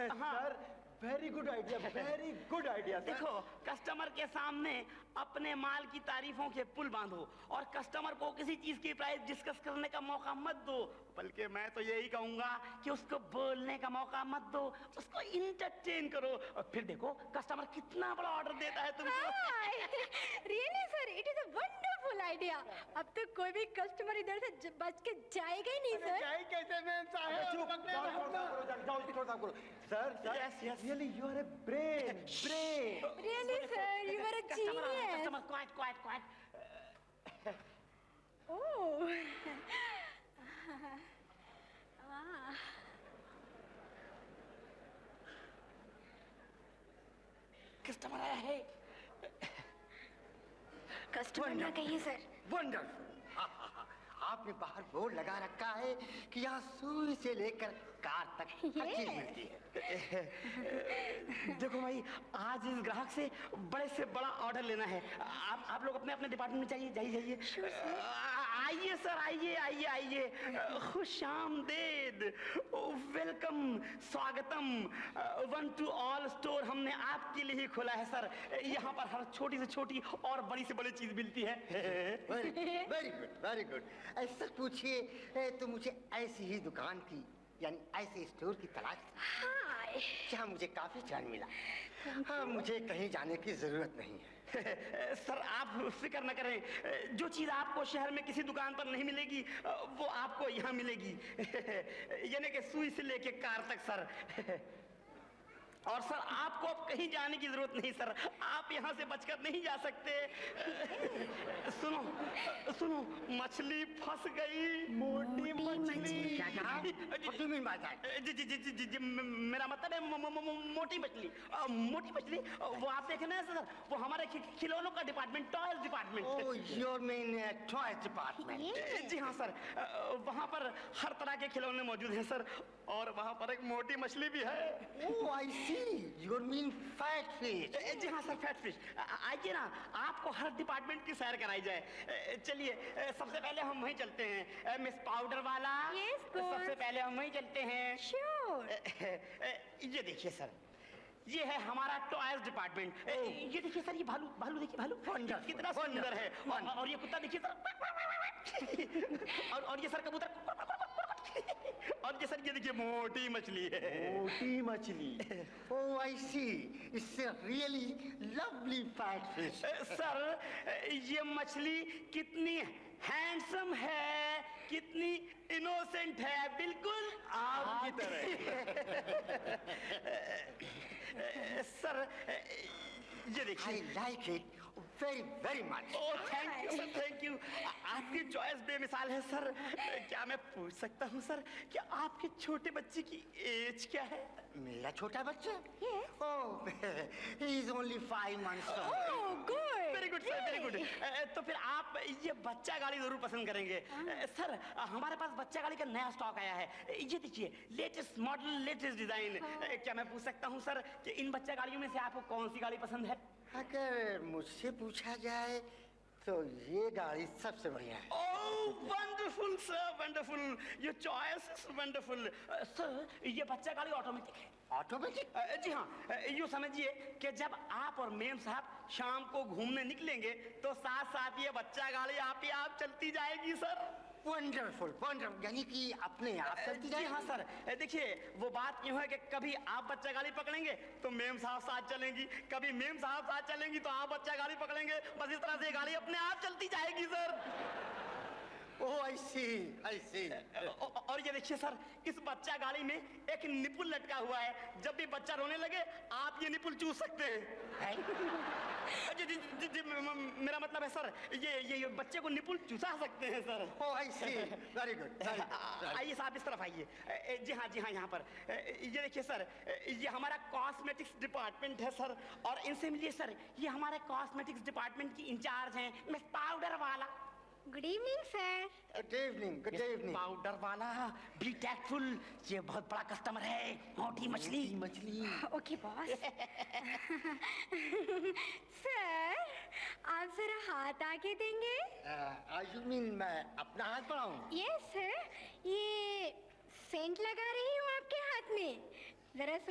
Sir very good idea, very good idea. देखो, customer के सामने अपने माल की तारीफों के पुल बांधो और कस्टमर को किसी चीज की प्राइस डिस्कस करने का मौका मत दो, बल्कि मैं तो यही कहूंगा कि उसको बोलने का मौका मत दो, उसको इंटरटेन करो और फिर देखो कस्टमर कितना बड़ा ऑर्डर देता है तुमको। Really sir, it is a wonderful idea. अब तो कोई भी कस्टमर इधर से बच के जाएगा ही नहीं सर। जाए कैसे मैम साहब? Sir Yes, yes. really you are a brain. Really sir, you are a genius. Customer quiet. Oh. Ah. Customer आया है। कस्टमर ना कहिए सर। वंडरफुल। आपने बाहर बोर्ड लगा रखा है कि यहाँ सुई से लेकर कार तक हर चीज मिलती है। देखो भाई, आज इस ग्राहक से बड़ा ऑर्डर लेना है। आप लोग अपने अपने डिपार्टमेंट में जाइए। आइए सर, आइए। खुश आमदेद, वेलकम, स्वागतम, वन टू ऑल स्टोर हमने आपके लिए ही खोला है सर। यहाँ पर हर छोटी से छोटी और बड़ी से बड़ी चीज मिलती है। Very good. ऐसा पूछिए तो मुझे ऐसी ही दुकान की यानी ऐसे स्टोर की तलाश थी जहाँ मुझे काफी चैन मिला। हाँ, मुझे कहीं जाने की जरूरत नहीं है। सर आप फिक्र न करें, जो चीज आपको शहर में किसी दुकान पर नहीं मिलेगी वो आपको यहाँ मिलेगी। यानी कि सुई से लेके कार तक सर। और सर आपको अब कहीं जाने की जरूरत नहीं सर, आप यहाँ से बचकर नहीं जा सकते। सुनो, मछली फंस गई। मोटी मछली। क्या जी, मेरा मतलब है मोटी मछली। वो आप देख रहे हैं सर, वो हमारे खिलौनों का department, toys department. Oh, your mean toys department. जी हाँ सर, वहाँ पर हर तरह के खिलौने मौजूद हैं सर, और वहाँ पर एक मोटी मछली भी है। ओह, आई सी, योर मीन फैट फिश। जी हाँ सर, फैट फिश। आइए ना, आपको हर डिपार्टमेंट की सैर कराई जाए। चलिए, सबसे पहले हम वहीं चलते हैं। मिस पाउडर वाला। Yes, सबसे पहले हम वहीं चलते हैं। Sure. ये देखिए सर, ये है हमारा टॉयज डिपार्टमेंट। ये देखिए सर, ये भालू देखिए, भालू कितना सुंदर है। और ये कुत्ता देखिए सर, और ये सर कबूतर, और ये सर ये देखिए मोटी मछली है। मोटी मछली। ओह, आई सी, it's a really lovely fat fish. Sir ये मछली कितनी हैंडसम है, कितनी इनोसेंट है, बिल्कुल आपकी तरह। सर ये देखिए। I like it very very much. Oh thank you sir, thank you. आपकी चॉइस बेमिसाल है सर। क्या मैं पूछ सकता हूँ सर कि आपके छोटे बच्चे की एज क्या है? मेरा छोटा बच्चा? Yes. Oh, he is only 5 months old. Oh, good. Very good sir, very good. तो फिर आप ये बच्चा गाड़ी जरूर पसंद करेंगे। सर हमारे पास बच्चा गाड़ी का नया स्टॉक आया है। ये देखिए, लेटेस्ट मॉडल, लेटेस्ट डिजाइन। क्या मैं पूछ सकता हूँ सर कि इन बच्चा गाड़ियों में से आपको कौन सी गाड़ी पसंद है? अगर मुझसे पूछा जाए तो ये गाड़ी सबसे बढ़िया है। ओह wonderful sir, wonderful, your choice is wonderful. Sir ये बच्चा गाड़ी ऑटोमेटिक है। ऑटोमेटिक? जी हाँ, यूँ समझिए कि जब आप और मेम साहब शाम को घूमने निकलेंगे तो साथ साथ ये बच्चा गाड़ी आप ही आप चलती जाएगी सर। वंडरफुल, वंडरफुल, यानी कि अपने आप चलती जी जाएगी? हाँ सर, देखिए वो बात यूँ है कि कभी आप बच्चा गाड़ी पकड़ेंगे तो मेम साहब साथ चलेंगी, कभी मेम साहब साथ चलेंगी तो आप बच्चा गाड़ी पकड़ेंगे। बस इस तरह से गाड़ी अपने आप चलती जाएगी सर। ओह, आई सी, आई सी। और ये देखिए सर, इस बच्चा गाड़ी में एक निपुल लटका हुआ है। जब भी बच्चा रोने लगे आप ये निपुल चूस सकते हैं। जी, मेरा मतलब है सर, ये बच्चे को निपुल चूसा सकते हैं सर। ओह, आई सी, वेरी गुड। आइए साहब, इस तरफ आइए। जी हाँ, यहाँ पर ये देखिए सर, ये हमारा कॉस्मेटिक्स डिपार्टमेंट है सर, और इनसे मिलिए सर, ये हमारे कॉस्मेटिक्स डिपार्टमेंट की इंचार्ज हैं, मिस पाउडर वाला। Good evening, sir. Good evening, good evening. Powder वाला, बी टैक्टफुल, ये बहुत बड़ा कस्टमर है। मोटी मछली। Okay, boss. Sir, आप जरा हाथ आगे देंगे? यू मीन मैं अपना हाथ बढ़ाऊं? Yes, sir. ये सेंट लगा रही हूँ आपके हाथ में, जरा